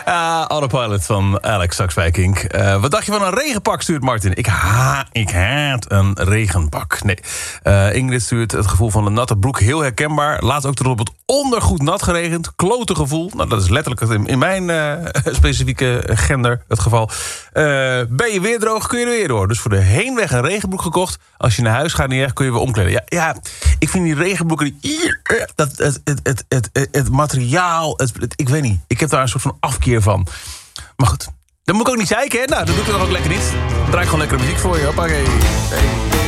Autopilot van Alex Sakswijkink. Wat dacht je van een regenpak, stuurt Martin. Ik haat een regenpak. Nee. Ingrid stuurt het gevoel van een natte broek heel herkenbaar. Laat ook tot op het ondergoed nat geregend. Klote gevoel. Nou, dat is letterlijk in mijn specifieke gender het geval. Ben je weer droog, kun je er weer door. Dus voor de heenweg een regenbroek gekocht. Als je naar huis gaat neer, kun je weer omkleden. Ja, ik vind die regenbroeken... Het materiaal... ik weet niet. Ik heb daar een soort van afkeer van. Maar goed, dat moet ik ook niet zeiken, hè? Nou, dat doe ik dan ook lekker niet. Dan draai ik gewoon lekkere muziek voor je. Hoppakee. Hey.